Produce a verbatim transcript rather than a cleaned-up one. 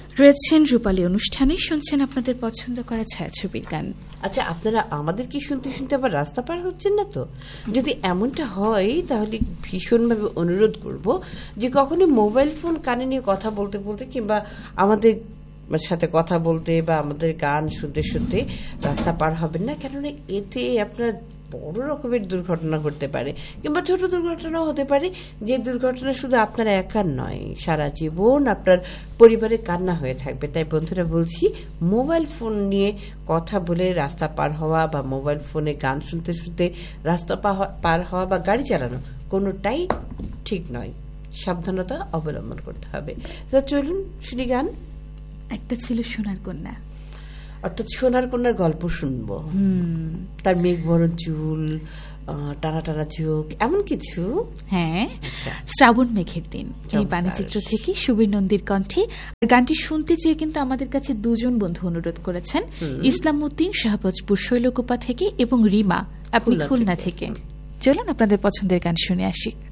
রয়েছেন রূপালী অনুষ্ঠানে, শুনছেন আপনাদের পছন্দ করা ছায়াছবির গান। আচ্ছা, আপনারা আমাদের কি শুনতে শুনতে আবার রাস্তা পার হচ্ছেন না তো? যদি এমনটা হয় তাহলে ভীষণভাবে অনুরোধ করব যে কখনো মোবাইল ফোন কানে নিয়ে কথা বলতে বলতে কিংবা আমাদের সাথে কথা বলতে বা আমাদের গান শুনতে শুনতে রাস্তা পার হবেন না, কেননা এতে আপনার বড় রকমের দুর্ঘটনা ঘটতে পারে কিংবা ছোট দুর্ঘটনাও হতে পারে, যে দুর্ঘটনা শুধু আপনার একার নয়, সারা জীবন আপনার পরিবারের কান্না হয়ে থাকবে। তাই বন্ধুরা বলছি, মোবাইল ফোন নিয়ে কথা বলে রাস্তা পার হওয়া বা মোবাইল ফোনে গান শুনতে শুনতে রাস্তা পার হওয়া বা গাড়ি চালানো কোনোটাই ঠিক নয়, সাবধানতা অবলম্বন করতে হবে। তো চলুন শুনি গান। একটা ছিল সোনার কন্যা, অর্থাৎ সোনার কন্যার গল্প শুনবো, তার মেঘ বরণ চুল, টানা টানা চোখ, এমন কিছু। হ্যাঁ, শ্রাবণ মেঘের দিন, এই বাণীচিত্র থেকে সুবীর নন্দীর কণ্ঠে। গানটি শুনতে চেয়ে কিন্তু আমাদের কাছে দুজন বন্ধু অনুরোধ করেছেন, ইসলাম উদ্দিন শাহবাজপুর শৈলকুপা থেকে এবং রিমা, আপনি খুলনা থেকে। চলুন আপনাদের পছন্দের গান শুনে আসি।